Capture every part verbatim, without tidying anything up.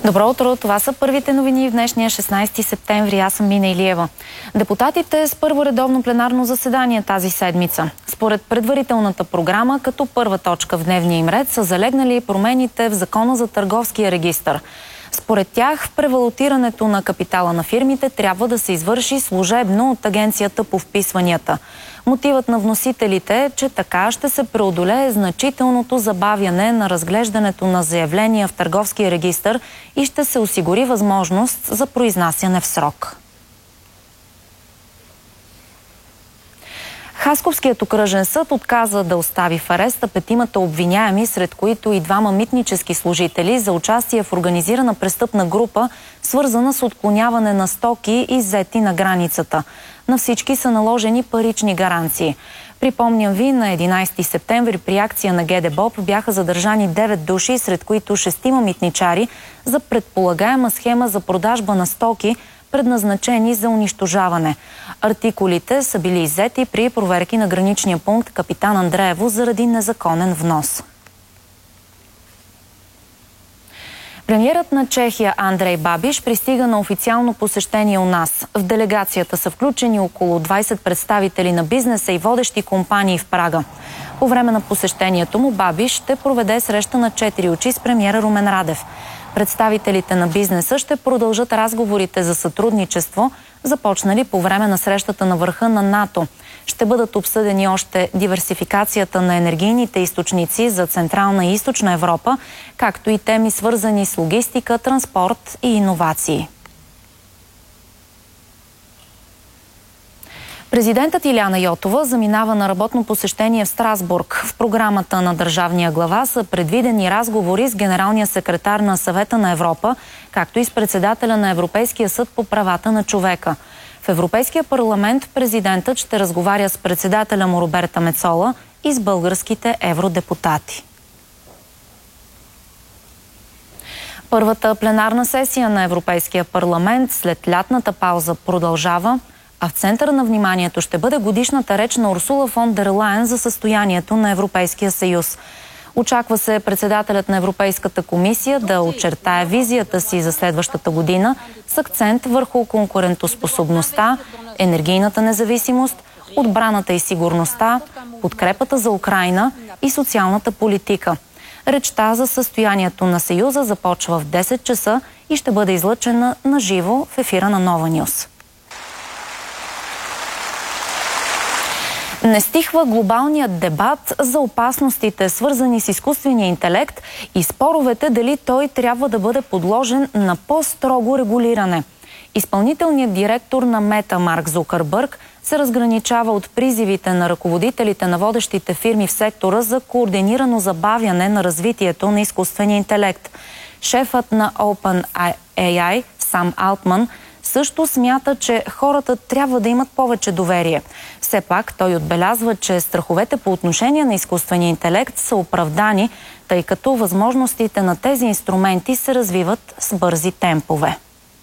Добро утро! Това са първите новини в днешния шестнайсети септември. Аз съм Мина Илиева. Депутатите с първо редовно пленарно заседание тази седмица. Според предварителната програма, като първа точка в дневния им ред са залегнали промените в Закона за търговския регистър. Според тях, превалутирането на капитала на фирмите трябва да се извърши служебно от Агенцията по вписванията. Мотивът на вносителите е, че така ще се преодолее значителното забавяне на разглеждането на заявления в търговския регистър и ще се осигури възможност за произнасяне в срок. Хасковският окръжен съд отказа да остави в ареста петимата обвиняеми, сред които и двама митнически служители, за участие в организирана престъпна група, свързана с отклоняване на стоки, иззети на границата. На всички са наложени парични гаранции. Припомням ви, на единайсети септември при акция на ГДБОП бяха задържани девет души, сред които шестима митничари, за предполагаема схема за продажба на стоки, предназначени за унищожаване. Артикулите са били иззети при проверки на граничния пункт Капитан Андреево заради незаконен внос. Премиерът на Чехия Андрей Бабиш пристига на официално посещение у нас. В делегацията са включени около двайсет представители на бизнеса и водещи компании в Прага. По време на посещението му Бабиш ще проведе среща на четири очи с премиера Румен Радев. Представителите на бизнеса ще продължат разговорите за сътрудничество, започнали по време на срещата на върха на НАТО. Ще бъдат обсъдени още диверсификацията на енергийните източници за Централна и Източна Европа, както и теми свързани с логистика, транспорт и иновации. Президентът Илияна Йотова заминава на работно посещение в Страсбург. В програмата на държавния глава са предвидени разговори с генералния секретар на Съвета на Европа, както и с председателя на Европейския съд по правата на човека. В Европейския парламент президентът ще разговаря с председателя му Роберта Мецола и с българските евродепутати. Първата пленарна сесия на Европейския парламент след лятната пауза продължава, а в центъра на вниманието ще бъде годишната реч на Урсула фон дер Лайен за състоянието на Европейския съюз. Очаква се председателят на Европейската комисия да очертае визията си за следващата година с акцент върху конкурентоспособността, енергийната независимост, отбраната и сигурността, подкрепата за Украйна и социалната политика. Речта за състоянието на Съюза започва в десет часа и ще бъде излъчена на живо в ефира на Нова Нюс. Не стихва глобалният дебат за опасностите, свързани с изкуствения интелект и споровете дали той трябва да бъде подложен на по-строго регулиране. Изпълнителният директор на Мета Марк Зукърбърг се разграничава от призивите на ръководителите на водещите фирми в сектора за координирано забавяне на развитието на изкуствения интелект. Шефът на OpenAI Сам Алтман също смята, че хората трябва да имат повече доверие. Все пак той отбелязва, че страховете по отношение на изкуствения интелект са оправдани, тъй като възможностите на тези инструменти се развиват с бързи темпове.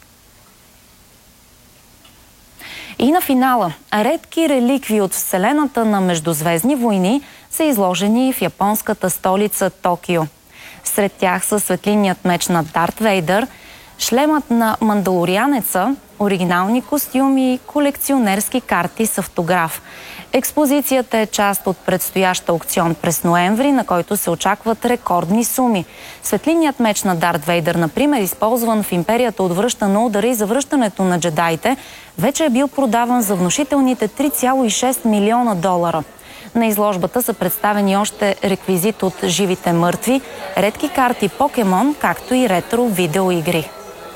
И на финала, редки реликвии от вселената на междузвездни войни са изложени в японската столица Токио. Сред тях са светлинният меч на Дарт Вейдър, шлемът на Мандалорианеца, оригинални костюми и колекционерски карти с автограф. Експозицията е част от предстоящ аукцион през ноември, на който се очакват рекордни суми. Светлинният меч на Дарт Вейдър, например, използван в империята отвръща на удара и завръщането на джедаите, вече е бил продаван за внушителните три цяло и шест милиона долара. На изложбата са представени още реквизит от живите мъртви, редки карти Покемон, както и ретро видеоигри.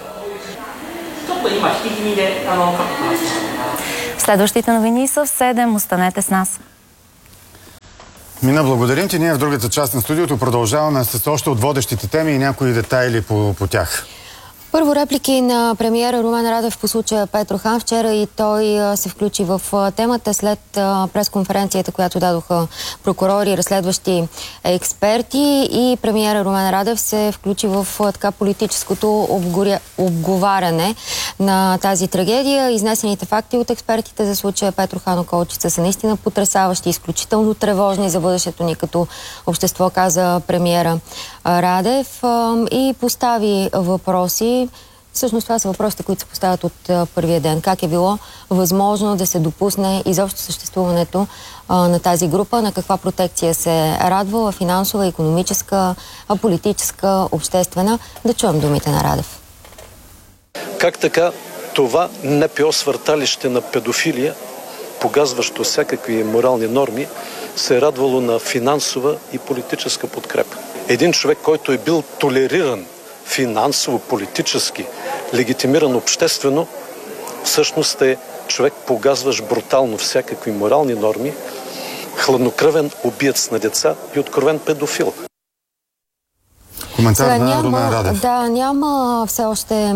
Следващите новини са в седем. Останете с нас. Мина, благодарим ти. Ние в другата част на студиото продължаваме с още от водещите теми и някои детайли по, по тях. Първо реплики на премиера Румен Радев по случая Петрохан. Вчера и той се включи в темата след пресконференцията, която дадоха прокурори, разследващи експерти, и премиера Румен Радев се включи в така политическото обгоря... обговаряне на тази трагедия. Изнесените факти от експертите за случая Петрохан Околчица са наистина потресаващи, изключително тревожни за бъдещето ни като общество, каза премиера Радев и постави въпроси. Всъщност това са въпросите, които се поставят от а, първия ден. Как е било възможно да се допусне изобщо съществуването а, на тази група, на каква протекция се радвала, финансова, икономическа, а, политическа, обществена. Да чуем думите на Радев. Как така това НПО свърталище на педофилия, погазващо всякакви морални норми, се е радвало на финансова и политическа подкрепа? Един човек, който е бил толериран финансово, политически, легитимиран обществено, всъщност е човек, погазващ брутално всякакви морални норми, хладнокръвен убиец на деца и откровен педофил. Коментар на няма, Румен Радев. Да, няма все още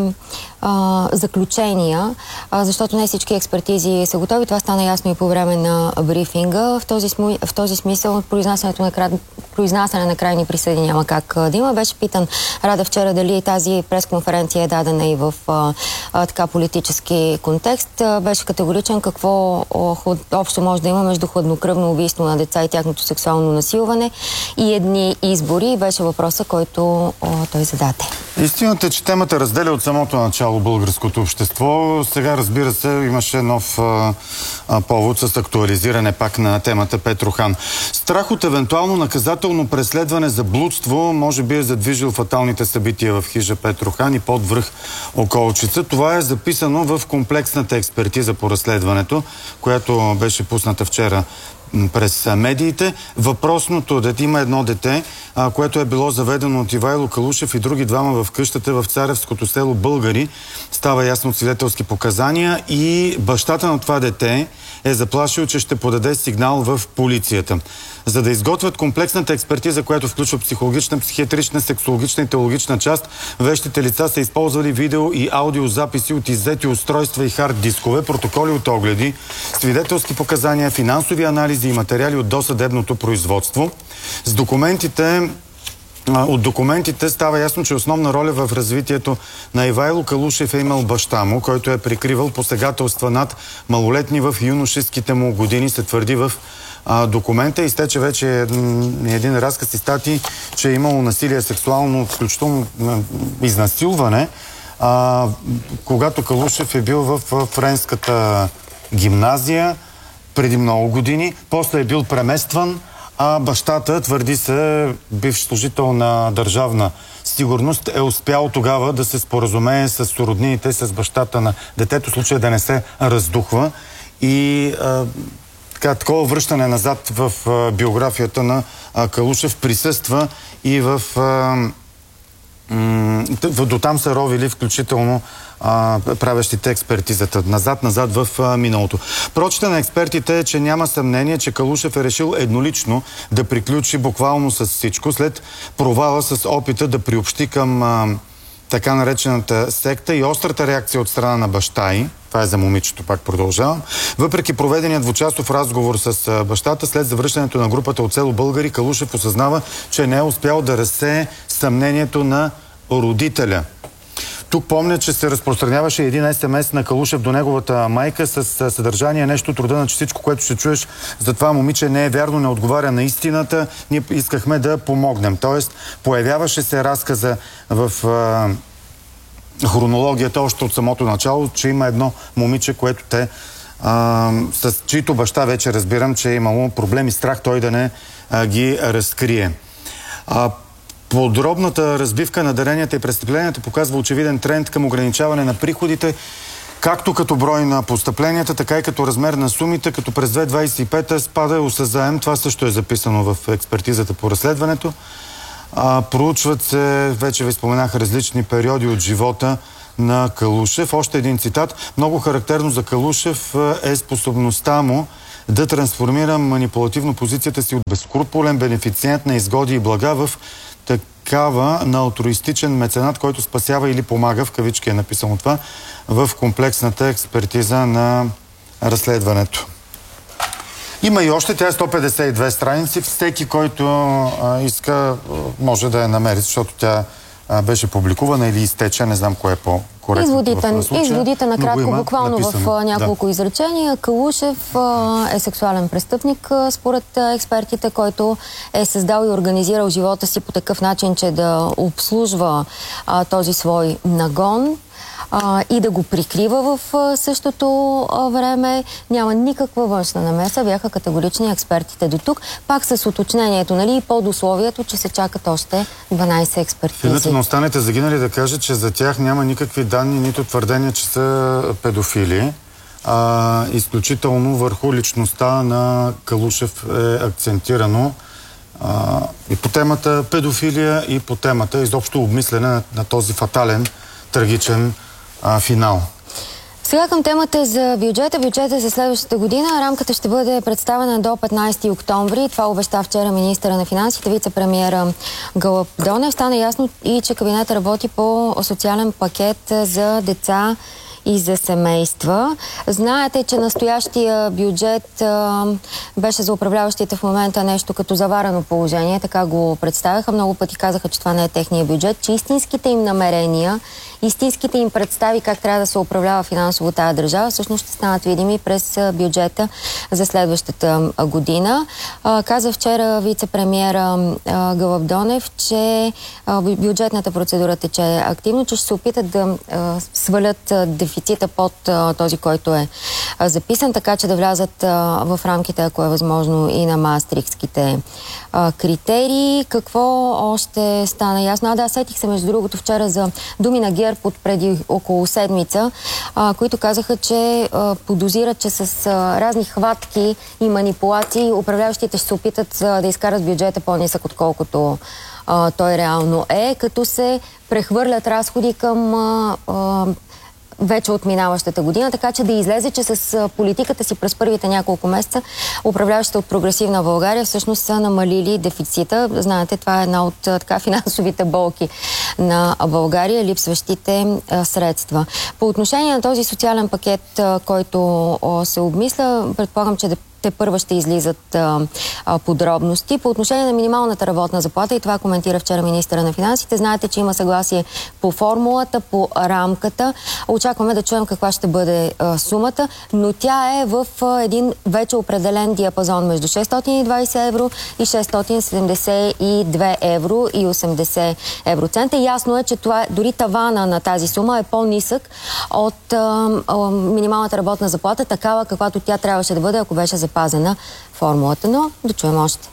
а, заключения, а, защото не всички експертизи са готови. Това стана ясно и по време на брифинга. В този, сму... в този смисъл произнасянето на край... произнасяне на крайни присъди няма как а, да има. Беше питан Радев вчера дали тази пресконференция е дадена и в а, а, така политически контекст. А, беше категоричен какво о, ход... общо може да има между хладнокръвно убийство на деца и тяхното сексуално насилване и едни избори. Беше въпроса, който о, той зададе. Истината е, че темата разделя от самото начало българското общество. Сега, разбира се, имаше нов а, а, повод с актуализиране пак на темата Петрохан. Страх от евентуално наказателно преследване за блудство може би е задвижил фаталните събития в хижа Петрохан и под връх Околчица. Това е записано в комплексната експертиза по разследването, която беше пусната вчера през медиите. Въпросното дете, има едно дете, а, което е било заведено от Ивайло Калушев и други двама в къщата в Царевското село Българи. Става ясно от свидетелски показания и бащата на това дете е заплашил, че ще подаде сигнал в полицията. За да изготвят комплексната експертиза, която включва психологична, психиатрична, сексологична и теологична част, вещите лица са използвали видео и аудиозаписи от иззети устройства и хард дискове, протоколи от огледи, свидетелски показания, финансови анализи и материали от досъдебното производство. С документите От документите става ясно, че основна роля в развитието на Ивайло Калушев е имал баща му, който е прикривал посегателства над малолетни в юношеските му години, се твърди в а, документа. Изтече вече един разказ и статии, че е имало насилие сексуално, включително изнасилване, а, когато Калушев е бил в, в френската гимназия преди много години. После е бил преместван, а бащата, твърди се, бивш служител на държавна сигурност, е успял тогава да се споразумее с роднините, с бащата на детето, в случая да не се раздухва. И а, така, такова връщане назад в а, биографията на а, Калушев присъства и в... А, до там са ровили включително а, правещите експертизата. Назад-назад в а, миналото. Прочета на експертите е, че няма съмнение, че Калушев е решил еднолично да приключи буквално с всичко, след провала с опита да приобщи към а, така наречената секта и острата реакция от страна на баща й. Това е за момичето, пак продължавам. Въпреки проведения двучасов разговор с а, бащата, след завръщането на групата от село Българи, Калушев осъзнава, че не е успял да разсее съмнението на родителя. Тук помня, че се разпространяваше един ес ем ес на Калушев до неговата майка с съдържание нещо от рода на, че всичко, което ще чуеш за това момиче не е вярно, не отговаря на истината. Ние искахме да помогнем. Тоест, появяваше се разказа в а, хронологията още от самото начало, че има едно момиче, което те а, с чието баща вече разбирам, че е имало проблем и страх той да не а, ги разкрие. А, Подробната разбивка на даренията и престъпленията показва очевиден тренд към ограничаване на приходите, както като брой на постъпленията, така и като размер на сумите, като през две хиляди двадесет и пета спада е осъзаем. Това също е записано в експертизата по разследването. А, проучват се, вече ви споменах, различни периоди от живота на Калушев. Още един цитат. Много характерно за Калушев е способността му да трансформира манипулативно позицията си от безскрупулен бенефициент на изгоди и блага в такава на алтруистичен меценат, който спасява или помага, в кавички е написано това, в комплексната експертиза на разследването. Има и още, тя е сто петдесет и две страници. Всеки, който а, иска, може да я намери, защото тя а, беше публикувана или изтече, не знам кое е по- Изводите, изводите накратко, буквално написано. В няколко да. изречения. Калушев а, е сексуален престъпник, а, според а, експертите, който е създал и организирал живота си по такъв начин, че да обслужва а, този свой нагон. А, и да го прикрива в а, същото а, време. Няма никаква външна намеса. Бяха категорични експертите до тук. Пак с уточнението, нали, и под условието, че се чакат още дванайсет експертизи. В името на останалите загинали да кажа, че за тях няма никакви данни, нито твърдения, че са педофили. А, изключително върху личността на Калушев е акцентирано а, и по темата педофилия, и по темата изобщо обмислене на, на този фатален, трагичен а, финал. Сега към темата за бюджета. Бюджета за следващата година. Рамката ще бъде представена до петнайсети октомври. Това обеща вчера министъра на финансите, вице-премиера Гълъб Донев. Стана ясно и, че кабинет работи по социален пакет за деца и за семейства. Знаете, че настоящия бюджет а, беше за управляващите в момента нещо като заварено положение. Така го представяха. Много пъти казаха, че това не е техния бюджет, че истинските им намерения, истинските им представи как трябва да се управлява финансово тази държава, всъщност ще станат видими през бюджета за следващата година. А, каза вчера вице-премиера Гълъб Донев, че а, бюджетната процедура тече активно, че ще се опитат да а, свалят дефицита под а, този, който е а, записан, така че да влязат а, в рамките, ако е възможно, и на маастрихтските а, критерии. Какво още стана ясно? А, да, сетих се между другото вчера за думи на ГЕРБ от преди около седмица, а, които казаха, че а, подозират, че с а, разни хватки и манипулации управляващите ще се опитат а, да изкарат бюджета по-нисък, отколкото а, той реално е, като се прехвърлят разходи към а, а, вече от минаващата година, така че да излезе, че с политиката си през първите няколко месеца управляващите от Прогресивна България всъщност са намалили дефицита. Знаете, това е една от така финансовите болки на България, липсващите а, средства. По отношение на този социален пакет, а, който а, се обмисля, предполагам, че да те първа ще излизат а, а, подробности. По отношение на минималната работна заплата, и това коментира вчера министъра на финансите, знаете, че има съгласие по формулата, по рамката. Очакваме да чуем каква ще бъде а, сумата, но тя е в а, един вече определен диапазон между шестстотин и двайсет евро и шестстотин седемдесет и две евро и осемдесет евроцента. Ясно е, че това, дори тавана на тази сума е по-нисък от а, а, минималната работна заплата, такава каквато тя трябваше да бъде, ако беше запазена формулата, но да чуем още.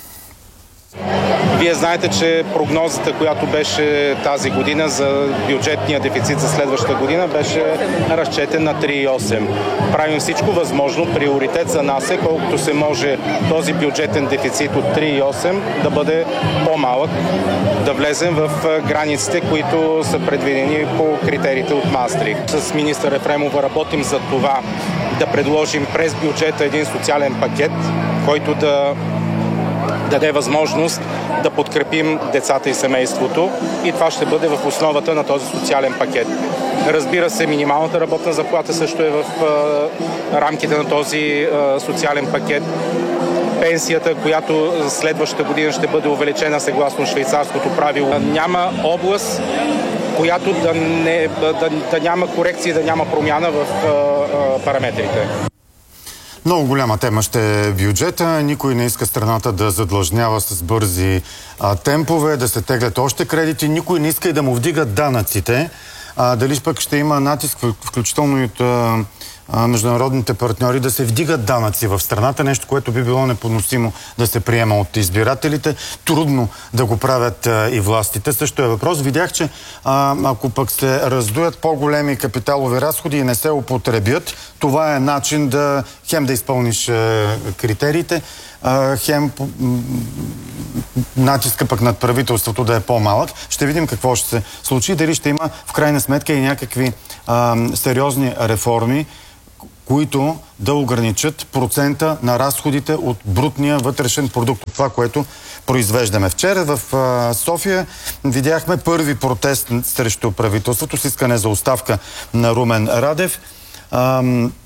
Вие знаете, че прогнозата, която беше тази година за бюджетния дефицит за следващата година, беше разчетен на три цяло и осем. Правим всичко възможно. Приоритет за нас е колкото се може този бюджетен дефицит от три цяло и осем да бъде по-малък, да влезем в границите, които са предвидени по критериите от Маастрихт. С министър Ефремова работим за това да предложим през бюджета един социален пакет, който да даде възможност да подкрепим децата и семейството, и това ще бъде в основата на този социален пакет. Разбира се, минималната работна заплата също е в а, рамките на този а, социален пакет. Пенсията, която следващата година ще бъде увеличена съгласно швейцарското правило. Няма област, която да, не, да, да няма корекции, да няма промяна в а, а, параметрите. Много голяма тема ще е бюджета. Никой не иска страната да задлъжнява с бързи а, темпове, да се теглят още кредити. Никой не иска и да му вдигат данъците. А, дали пък ще има натиск, включително и от а, а, международните партньори, да се вдигат данъци в страната. Нещо, което би било непоносимо да се приема от избирателите. Трудно да го правят а, и властите. Също е въпрос. Видях, че а, ако пък се раздуят по-големи капиталови разходи и не се употребят, това е начин да хем да изпълниш а, критериите, а, хем натиска пък над правителството да е по-малък. Ще видим какво ще се случи. Дали ще има в крайна сметка и някакви а, сериозни реформи, които да ограничат процента на разходите от брутния вътрешен продукт, това, което произвеждаме. Вчера в а, София видяхме първи протест срещу правителството с искане за оставка на Румен Радев. А,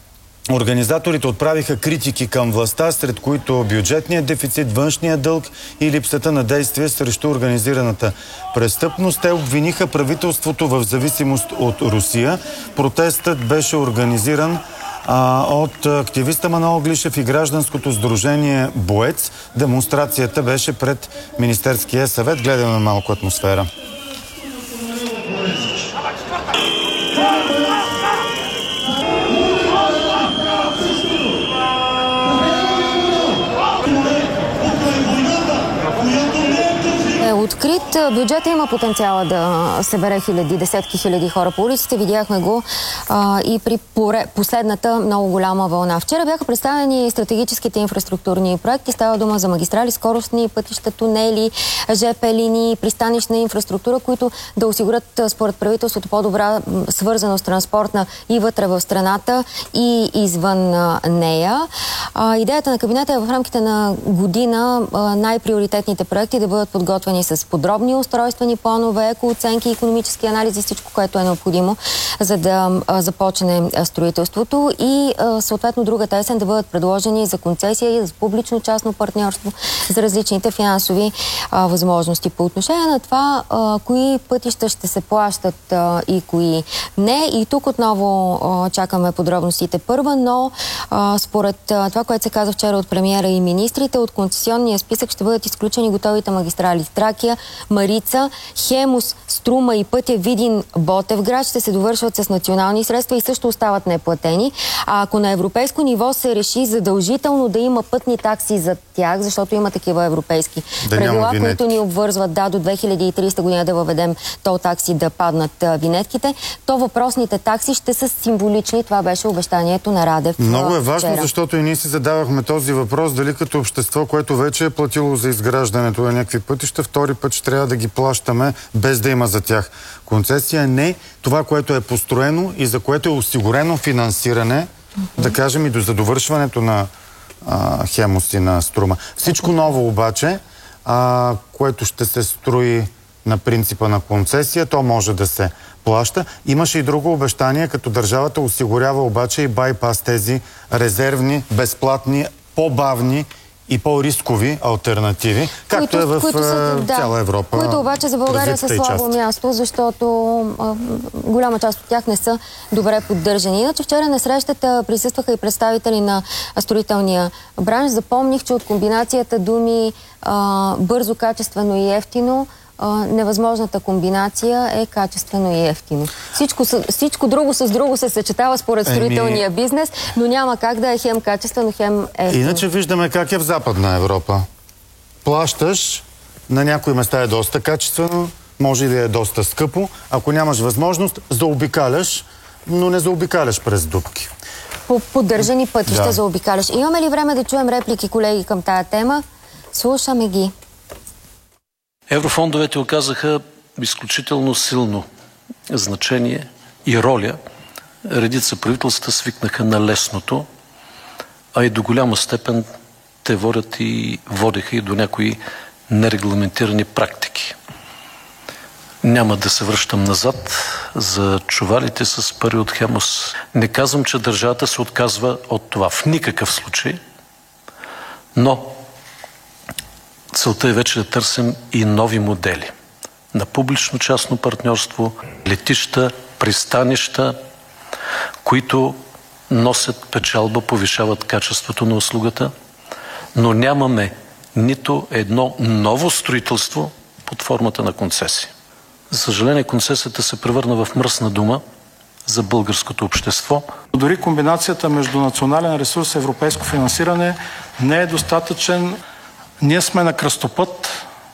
Организаторите отправиха критики към властта, сред които бюджетният дефицит, външния дълг и липсата на действие срещу организираната престъпност. Те обвиниха правителството в зависимост от Русия. Протестът беше организиран а, от активиста Манол Глишев и гражданското сдружение Боец. Демонстрацията беше пред Министерския съвет. Гледаме малко атмосфера. Открит. Бюджета има потенциала да събере хиляди, десетки хиляди хора по улиците. Видяхме го а, и при поре... последната много голяма вълна. Вчера бяха представени стратегическите инфраструктурни проекти. Става дума за магистрали, скоростни пътища, тунели, ЖП линии, пристанищна инфраструктура, които да осигурят според правителството по-добра свързаност транспортна и вътре в страната и извън а, нея. А, идеята на кабинета е в рамките на година най-приоритетните проекти да бъдат подготвени с подробни устройствени планове, екооценки, икономически анализи, всичко, което е необходимо, за да а, започне а, строителството и а, съответно другата есен да бъдат предложени за концесия и за публично-частно партньорство, за различните финансови а, възможности. По отношение на това, а, кои пътища ще се плащат а, и кои не. И тук отново а, чакаме подробностите първа, но а, според а, това, което се каза вчера от премиера и министрите, от концесионния списък ще бъдат изключени готовите магистрали Тракия, Марица, Хемус, Струма и пътя Видин-Ботевград ще се довършват с национални средства и също остават неплатени. А ако на европейско ниво се реши задължително да има пътни такси за тях, защото има такива европейски да правила, които ни обвързват да до две хиляди и тридесета година да въведем тол такси да паднат а, винетките, то въпросните такси ще са символични. Това беше обещанието на Радев. Много е важно, вчера. Защото и ние си задавахме този въпрос, дали като общество, което вече е платило за изграждането на някакви пътища, втори път ще трябва да ги плащаме без да има за тях концесия. Не, това, което е построено и за което е осигурено финансиране, mm-hmm. да кажем и до за довършването на а, Хемус и на Струма. Всичко ново обаче, а, което ще се строи на принципа на концесия, то може да се плаща. Имаше и друго обещание, като държавата осигурява обаче и байпас тези резервни, безплатни, по-бавни и по-рискови алтернативи, както които, е в които са, да, цяла Европа. Които обаче за България са слабо място, защото а, голяма част от тях не са добре поддържани. Иначе вчера на срещата присъстваха и представители на строителния бранш. Запомних, че от комбинацията думи а, бързо, качествено и ефтино, Uh, невъзможната комбинация е качествено и ефтино. Всичко, всичко друго с друго се съчетава според строителния Еми... бизнес, но няма как да е хем качествено, хем ефтино. Иначе виждаме как е в Западна Европа. Плащаш, на някои места е доста качествено, може и да е доста скъпо. Ако нямаш възможност, заобикаляш, но не заобикаляш през дупки. По поддържани пътища да. заобикаляш. Имаме ли време да чуем реплики, колеги, към тая тема? Слушаме ги. Еврофондовете оказаха изключително силно значение и роля. Редица правителства свикнаха на лесното, а и до голяма степен те водят и водеха и до някои нерегламентирани практики. Няма да се връщам назад за чувалите с пари от Хемус. Не казвам, че държавата се отказва от това в никакъв случай, но целта е вече да търсим и нови модели на публично-частно партньорство, летища, пристанища, които носят печалба, повишават качеството на услугата, но нямаме нито едно ново строителство под формата на концесия. За съжаление, концесията се превърна в мръсна дума за българското общество. Дори комбинацията между национален ресурс и европейско финансиране не е достатъчен. Ние сме на кръстопът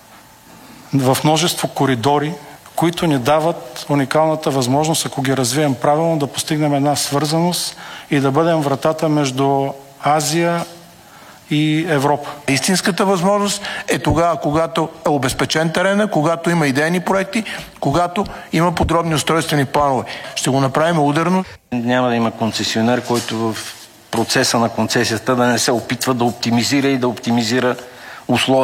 в множество коридори, които ни дават уникалната възможност, ако ги развием правилно, да постигнем една свързаност и да бъдем вратата между Азия и Европа. Истинската възможност е тогава, когато е обезпечен терена, когато има идейни проекти, когато има подробни устройствени планове. Ще го направим ударно. Няма да има концесионер, който в процеса на концесията да не се опитва да оптимизира и да оптимизира условия.